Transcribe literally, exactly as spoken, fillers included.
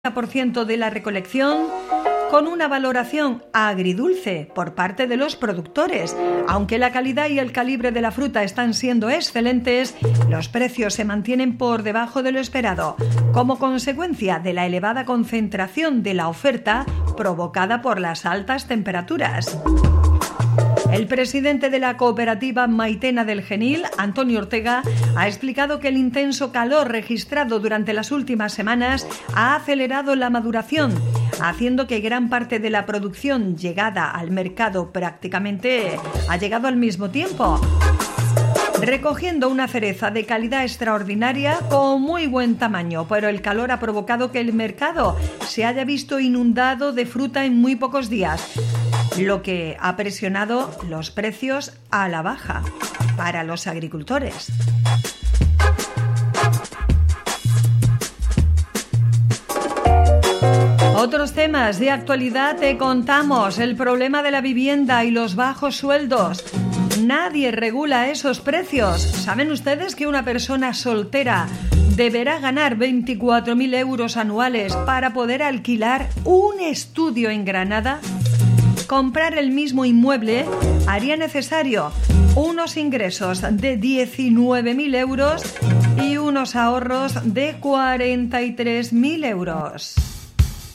por ciento de la recolección, con una valoración agridulce por parte de los productores. Aunque la calidad y el calibre de la fruta están siendo excelentes, los precios se mantienen por debajo de lo esperado, como consecuencia de la elevada concentración de la oferta provocada por las altas temperaturas. El presidente de la cooperativa Maitena del Genil, Antonio Ortega, ha explicado que el intenso calor registrado durante las últimas semanas ha acelerado la maduración, haciendo que gran parte de la producción llegada al mercado prácticamente ha llegado al mismo tiempo, recogiendo una cereza de calidad extraordinaria con muy buen tamaño, pero el calor ha provocado que el mercado se haya visto inundado de fruta en muy pocos días, lo que ha presionado los precios a la baja para los agricultores. Otros temas de actualidad te contamos: el problema de la vivienda y los bajos sueldos. Nadie regula esos precios. ¿Saben ustedes que una persona soltera deberá ganar veinticuatro mil euros anuales para poder alquilar un estudio en Granada? Comprar el mismo inmueble haría necesario unos ingresos de diecinueve mil euros y unos ahorros de cuarenta y tres mil euros.